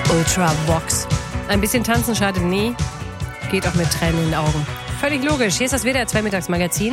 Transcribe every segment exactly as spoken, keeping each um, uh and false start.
Ultravox. Ein bisschen tanzen schadet nie, geht auch mit Tränen in den Augen. Völlig logisch. Hier ist das W D R zwei Mittagsmagazin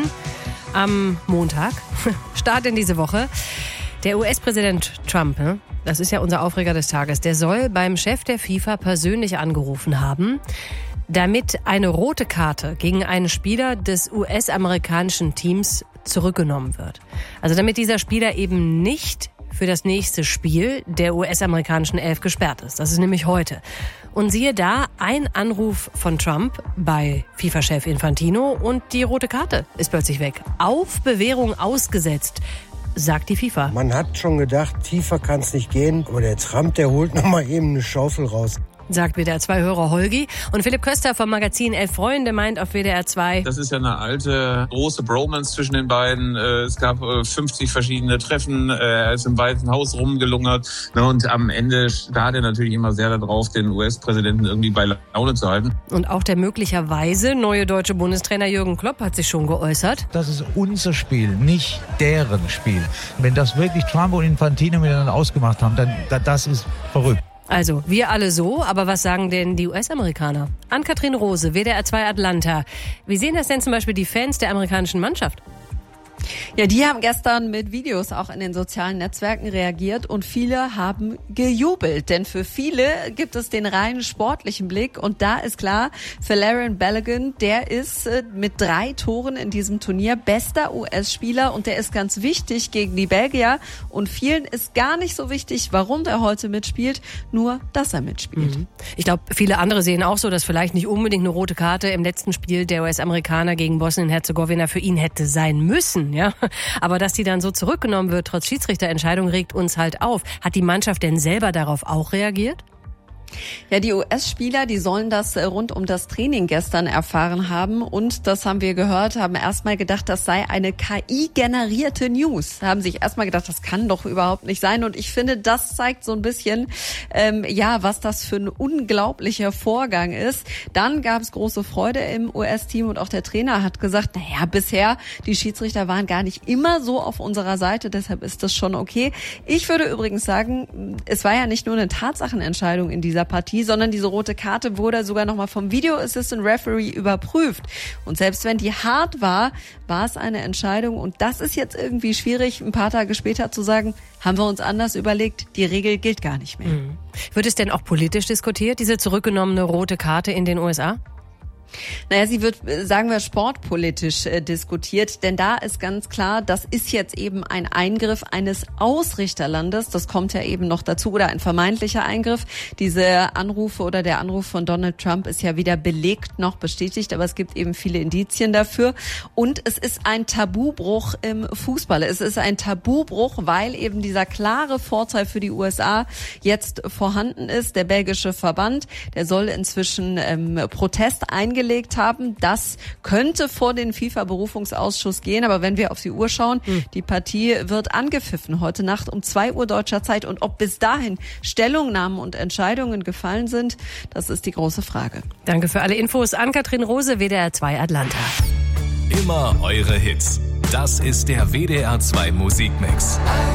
am Montag. Start in diese Woche. Der U S-Präsident Trump, das ist ja unser Aufreger des Tages, der soll beim Chef der FIFA persönlich angerufen haben, damit eine rote Karte gegen einen Spieler des U S-amerikanischen Teams zurückgenommen wird. Also damit dieser Spieler eben nicht für das nächste Spiel der U S-amerikanischen Elf gesperrt ist. Das ist nämlich heute. Und siehe da, ein Anruf von Trump bei FIFA-Chef Infantino und die rote Karte ist plötzlich weg. Auf Bewährung ausgesetzt, sagt die FIFA. Man hat schon gedacht, tiefer kann es nicht gehen, aber der Trump, der holt noch mal eben eine Schaufel raus. Sagt W D R zwei Hörer Holgi. Und Philipp Köster vom Magazin Elf Freunde meint auf W D R zwei: Das ist ja eine alte, große Bromance zwischen den beiden. Es gab fünfzig verschiedene Treffen. Er ist im Weißen Haus rumgelungert. Und am Ende starrt er natürlich immer sehr darauf, den U S-Präsidenten irgendwie bei Laune zu halten. Und auch der möglicherweise neue deutsche Bundestrainer Jürgen Klopp hat sich schon geäußert. Das ist unser Spiel, nicht deren Spiel. Wenn das wirklich Trump und Infantino miteinander ausgemacht haben, dann das ist verrückt. Also, wir alle so, aber was sagen denn die U S-Amerikaner? Ann-Kathrin Rose, W D R zwei Atlanta. Wie sehen das denn zum Beispiel die Fans der amerikanischen Mannschaft? Ja, die haben gestern mit Videos auch in den sozialen Netzwerken reagiert und viele haben gejubelt. Denn für viele gibt es den rein sportlichen Blick und da ist klar, für Laron Balogun, der ist mit drei Toren in diesem Turnier bester U S-Spieler und der ist ganz wichtig gegen die Belgier. Und vielen ist gar nicht so wichtig, warum der heute mitspielt, nur, dass er mitspielt. Mhm. Ich glaube, viele andere sehen auch so, dass vielleicht nicht unbedingt eine rote Karte im letzten Spiel der U S-Amerikaner gegen Bosnien-Herzegowina für ihn hätte sein müssen. Ja, aber dass die dann so zurückgenommen wird, trotz Schiedsrichterentscheidung, regt uns halt auf. Hat die Mannschaft denn selber darauf auch reagiert? Ja, die U S-Spieler, die sollen das rund um das Training gestern erfahren haben und das haben wir gehört, haben erstmal gedacht, das sei eine K I-generierte News. Haben sich erstmal gedacht, das kann doch überhaupt nicht sein und ich finde, das zeigt so ein bisschen, ähm, ja, was das für ein unglaublicher Vorgang ist. Dann gab es große Freude im U S-Team und auch der Trainer hat gesagt, naja, bisher, die Schiedsrichter waren gar nicht immer so auf unserer Seite, deshalb ist das schon okay. Ich würde übrigens sagen, es war ja nicht nur eine Tatsachenentscheidung in dieser Partie, sondern diese rote Karte wurde sogar nochmal vom Video Assistant Referee überprüft. Und selbst wenn die hart war, war es eine Entscheidung. Und das ist jetzt irgendwie schwierig, ein paar Tage später zu sagen, haben wir uns anders überlegt, die Regel gilt gar nicht mehr. Mhm. Wird es denn auch politisch diskutiert, diese zurückgenommene rote Karte in den U S A? Naja, sie wird, sagen wir, sportpolitisch äh, diskutiert, denn da ist ganz klar, das ist jetzt eben ein Eingriff eines Ausrichterlandes, das kommt ja eben noch dazu, oder ein vermeintlicher Eingriff. Diese Anrufe oder der Anruf von Donald Trump ist ja weder belegt noch bestätigt, aber es gibt eben viele Indizien dafür und es ist ein Tabubruch im Fußball. Es ist ein Tabubruch, weil eben dieser klare Vorteil für die U S A jetzt vorhanden ist. Der belgische Verband, der soll inzwischen ähm, Protest eingelegt haben. Das könnte vor den FIFA-Berufungsausschuss gehen, aber wenn wir auf die Uhr schauen, hm. die Partie wird angepfiffen heute Nacht um zwei Uhr deutscher Zeit und ob bis dahin Stellungnahmen und Entscheidungen gefallen sind, das ist die große Frage. Danke für alle Infos. Ann-Kathrin Rose, W D R zwei Atlanta. Immer eure Hits. Das ist der W D R zwei Musikmix.